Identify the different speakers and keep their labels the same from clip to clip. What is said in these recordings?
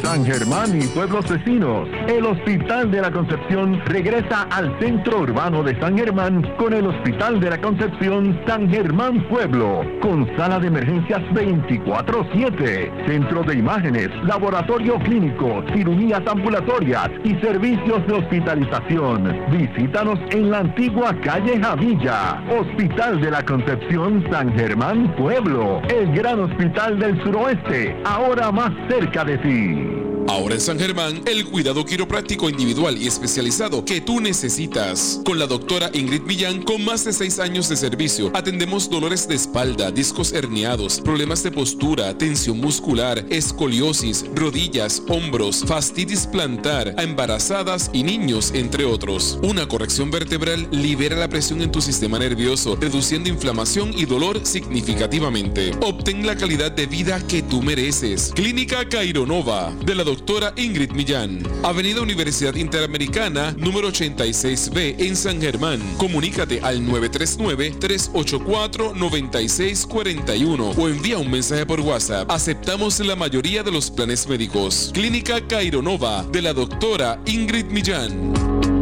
Speaker 1: San Germán y pueblos vecinos. El Hospital de la Concepción regresa al centro urbano de San Germán con el Hospital de la Concepción San Germán Pueblo, con sala de emergencias 24/7, centro de imágenes, laboratorio clínico, cirugías ambulatorias y servicios de hospitalización. Visítanos en la antigua calle Javilla. Hospital de la Concepción San Germán Pueblo, el gran hospital del suroeste, ahora más cerca de ti.
Speaker 2: Ahora en San Germán, el cuidado quiropráctico individual y especializado que tú necesitas. Con la doctora Ingrid Millán, con más de 6 años de servicio, atendemos dolores de espalda, discos herniados, problemas de postura, tensión muscular, escoliosis, rodillas, hombros, fastitis plantar, a embarazadas y niños, entre otros. Una corrección vertebral libera la presión en tu sistema nervioso, reduciendo inflamación y dolor significativamente. Obtén la calidad de vida que tú mereces. Clínica Caironova, de la doctora Ingrid Millán. Avenida Universidad Interamericana, número 86B en San Germán. Comunícate al 939-384-9641 o envía un mensaje por WhatsApp. Aceptamos la mayoría de los planes médicos. Clínica Caironova, de la doctora Ingrid Millán.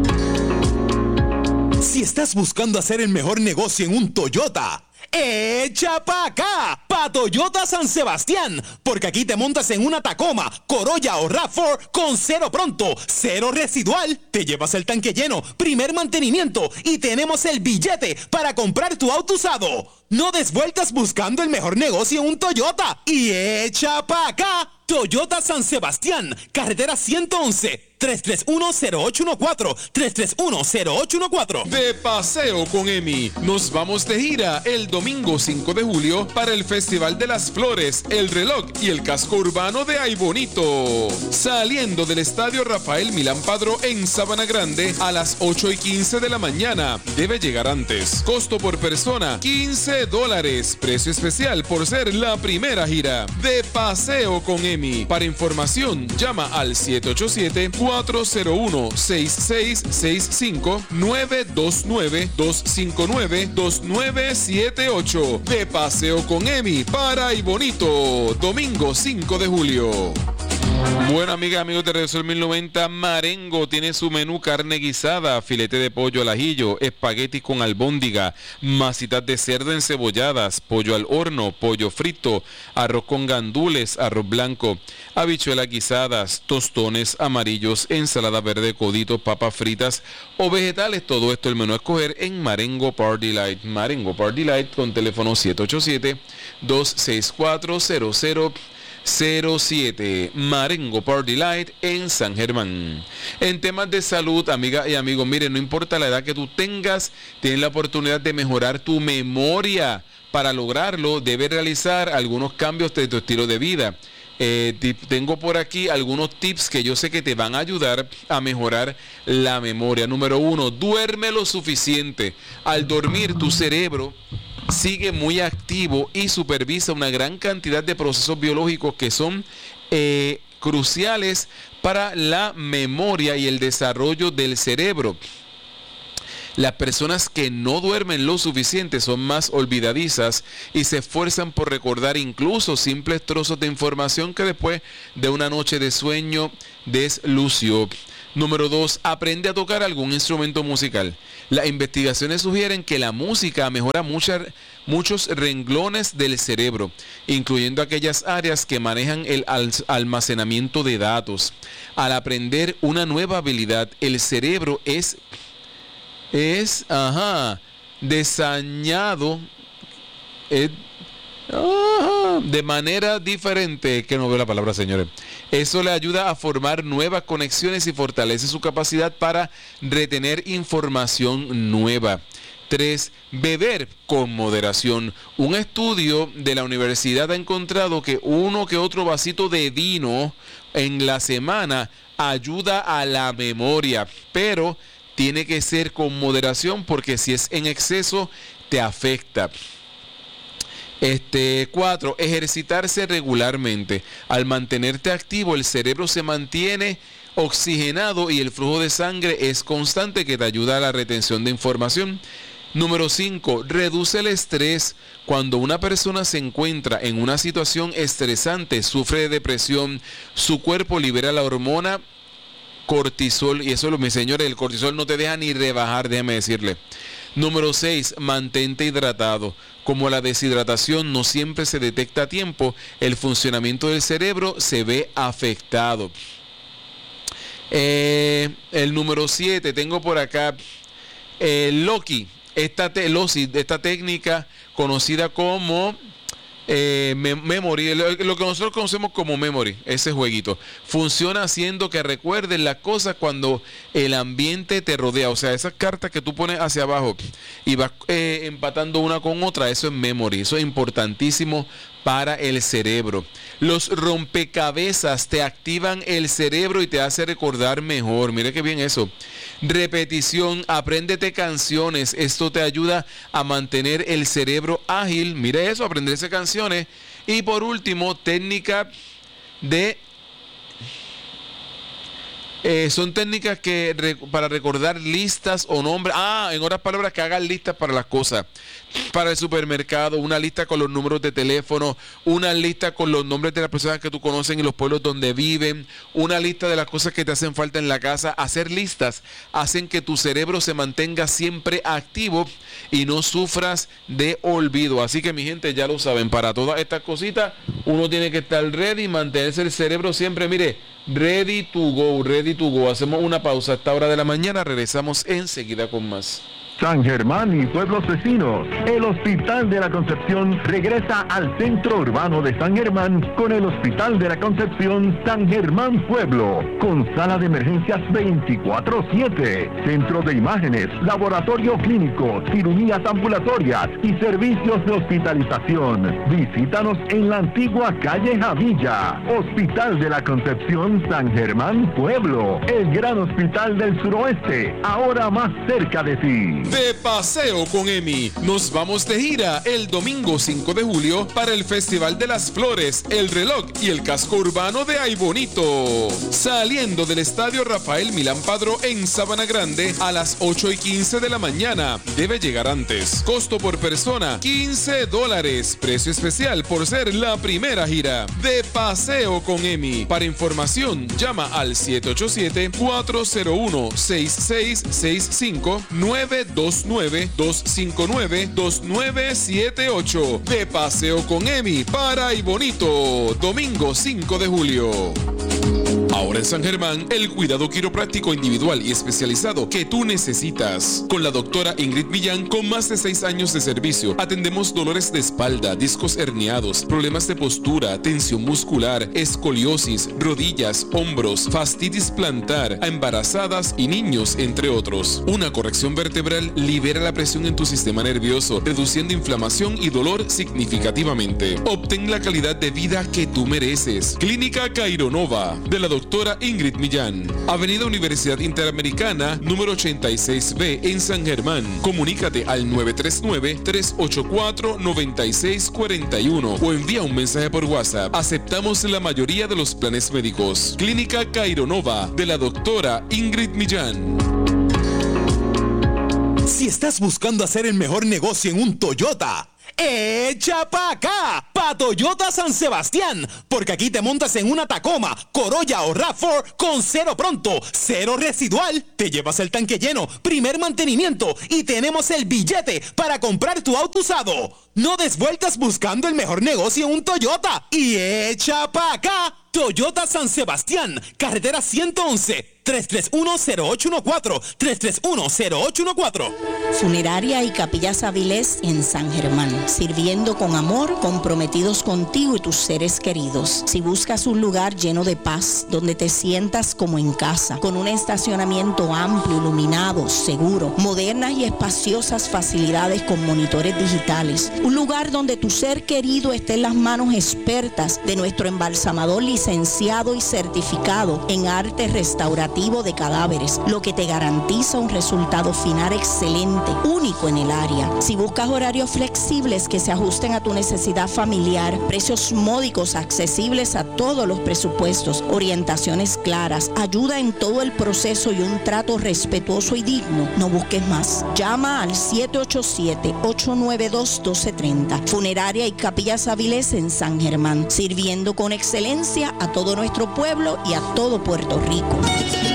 Speaker 3: Si estás buscando hacer el mejor negocio en un Toyota, ¡echa pa' acá! Pa' Toyota San Sebastián, porque aquí te montas en una Tacoma, Corolla o RAV4 con cero pronto, cero residual, te llevas el tanque lleno, primer mantenimiento y tenemos el billete para comprar tu auto usado. No des vueltas buscando el mejor negocio en un Toyota y echa pa' acá. Toyota San Sebastián, carretera 111, 331-0814, 331-0814.
Speaker 2: De paseo con Emi. Nos vamos de gira el domingo 5 de julio para el Festival de las Flores, el Reloj y el Casco Urbano de Ay Bonito. Saliendo del Estadio Rafael Milán Padró en Sabana Grande a las 8:15 de la mañana. Debe llegar antes. Costo por persona, $15. Precio especial por ser la primera gira. De paseo con Emi. Para información, llama al 787-401-6665, 929-259-2978. De paseo con Emi para Ay Bonito, domingo 5 de julio. Bueno, amigas, amigos de Redesol 1090, Marengo tiene su menú: carne guisada, filete de pollo al ajillo, espaguetis con albóndiga, masitas de cerdo encebolladas, pollo al horno, pollo frito, arroz con gandules, arroz blanco, habichuelas guisadas, tostones amarillos, ensalada verde, coditos, papas fritas o vegetales. Todo esto el menú a escoger en Marengo Party Light. Marengo Party Light con teléfono 787-264-0007. Marengo Party Light en San Germán. En temas de salud, amigas y amigos, miren, no importa la edad que tú tengas, tienes la oportunidad de mejorar tu memoria. Para lograrlo, debes realizar algunos cambios de tu estilo de vida. Tengo por aquí algunos tips que yo sé que te van a ayudar a mejorar la memoria. Número 1, duerme lo suficiente. Al dormir, tu cerebro sigue muy activo y supervisa una gran cantidad de procesos biológicos que son cruciales para la memoria y el desarrollo del cerebro. Las personas que no duermen lo suficiente son más olvidadizas y se esfuerzan por recordar incluso simples trozos de información que después de una noche de sueño deslució. Número 2, aprende a tocar algún instrumento musical. Las investigaciones sugieren que la música mejora muchos renglones del cerebro, incluyendo aquellas áreas que manejan el almacenamiento de datos. Al aprender una nueva habilidad, el cerebro es diseñado de manera diferente, que no veo la palabra, señores. Eso le ayuda a formar nuevas conexiones y fortalece su capacidad para retener información nueva. 3. Beber con moderación. Un estudio de la universidad ha encontrado que uno que otro vasito de vino en la semana ayuda a la memoria, pero tiene que ser con moderación porque si es en exceso te afecta. 4. Ejercitarse regularmente. Al mantenerte activo, el cerebro se mantiene oxigenado y el flujo de sangre es constante, que te ayuda a la retención de información. Número 5, reduce el estrés. Cuando una persona se encuentra en una situación estresante, sufre de depresión, su cuerpo libera la hormona cortisol, y eso, mis señores, el cortisol no te deja ni rebajar, déjame decirle. Número 6, mantente hidratado. Como la deshidratación no siempre se detecta a tiempo, el funcionamiento del cerebro se ve afectado. El número 7, tengo por acá Loki. Esta técnica conocida como Memory, lo que nosotros conocemos como Memory, ese jueguito, funciona haciendo que recuerdes las cosas cuando el ambiente te rodea. O sea, esas cartas que tú pones hacia abajo y vas empatando una con otra, eso es Memory. Eso es importantísimo para el cerebro. Los rompecabezas te activan el cerebro y te hace recordar mejor. Mire qué bien eso. Repetición, apréndete canciones. Esto te ayuda a mantener el cerebro ágil. Mire eso, aprenderse canciones. Y por último, técnica de... son técnicas para recordar listas o nombres. En otras palabras, que hagan listas para las cosas. Para el supermercado, una lista con los números de teléfono, una lista con los nombres de las personas que tú conoces en los pueblos donde viven, una lista de las cosas que te hacen falta en la casa. Hacer listas hacen que tu cerebro se mantenga siempre activo y no sufras de olvido. Así que, mi gente, ya lo saben, para todas estas cositas uno tiene que estar ready, mantenerse el cerebro siempre, mire, ready to go, ready to go. Hacemos una pausa a esta hora de la mañana, regresamos enseguida con más.
Speaker 1: San Germán y pueblos vecinos, el Hospital de la Concepción regresa al centro urbano de San Germán con el Hospital de la Concepción San Germán Pueblo, con sala de emergencias 24/7, centro de imágenes, laboratorio clínico, cirugías ambulatorias y servicios de hospitalización. Visítanos en la antigua calle Javilla. Hospital de la Concepción San Germán Pueblo, el gran hospital del suroeste, ahora más cerca de ti.
Speaker 3: De paseo con Emi, nos vamos de gira el domingo 5 de julio para el Festival de las Flores, el Reloj y el Casco Urbano de Ay Bonito. Saliendo del Estadio Rafael Milán Padró en Sabana Grande a las 8:15 de la mañana. Debe llegar antes. Costo por persona, $15. Precio especial por ser la primera gira. De paseo con Emi. Para información, llama al 787-401-6665 929-259-2978. De paseo con Emi para Ay Bonito, domingo 5 de julio. Ahora en San Germán, el cuidado quiropráctico individual y especializado que tú necesitas. Con la doctora Ingrid Millán, con más de 6 años de servicio, atendemos dolores de espalda, discos herniados, problemas de postura, tensión muscular, escoliosis, rodillas, hombros, fastitis plantar, a embarazadas y niños, entre otros. Una corrección vertebral libera la presión en tu sistema nervioso, reduciendo inflamación y dolor significativamente. Obtén la calidad de vida que tú mereces. Clínica Caironova, de la doctora Ingrid Millán. Avenida Universidad Interamericana, número 86B en San Germán. Comunícate al 939-384-9641 o envía un mensaje por WhatsApp. Aceptamos la mayoría de los planes médicos. Clínica Caironova, de la doctora Ingrid Millán. Si estás buscando hacer el mejor negocio en un Toyota, ¡echa pa' acá! Pa' Toyota San Sebastián, porque aquí te montas en una Tacoma, Corolla o RAV4 con cero pronto, cero residual, te llevas el tanque lleno, primer mantenimiento y tenemos el billete para comprar tu auto usado. No des vueltas buscando el mejor negocio en un Toyota y echa pa' acá. Toyota San Sebastián, carretera 111, 331-0814, 331-0814.
Speaker 4: Funeraria y Capillas Avilés en San Germán, sirviendo con amor, comprometidos contigo y tus seres queridos. Si buscas un lugar lleno de paz, donde te sientas como en casa, con un estacionamiento amplio, iluminado, seguro, modernas y espaciosas facilidades con monitores digitales, un lugar donde tu ser querido esté en las manos expertas de nuestro embalsamador licenciado y certificado en arte restaurativo investigativo de cadáveres, lo que te garantiza un resultado final excelente, único en el área. Si buscas horarios flexibles que se ajusten a tu necesidad familiar, precios módicos accesibles a todos los presupuestos, orientaciones claras, ayuda en todo el proceso y un trato respetuoso y digno, no busques más. Llama al 787-892-1230. Funeraria y Capillas Avilés en San Germán, sirviendo con excelencia a todo nuestro pueblo y a todo Puerto Rico.